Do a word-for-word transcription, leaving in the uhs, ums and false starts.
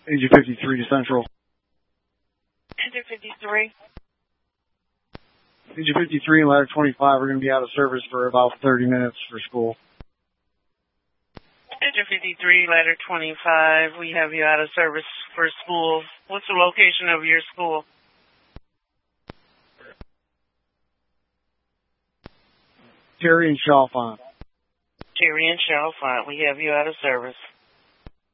Agent fifty-three to Central. Agent fifty-three. Agent fifty-three and ladder twenty-five are going to be out of service for about thirty minutes for school. Agent fifty-three, ladder twenty-five, we have you out of service for school. What's the location of your school? Terry and Chalfont. Terry and Chalfont, we have you out of service.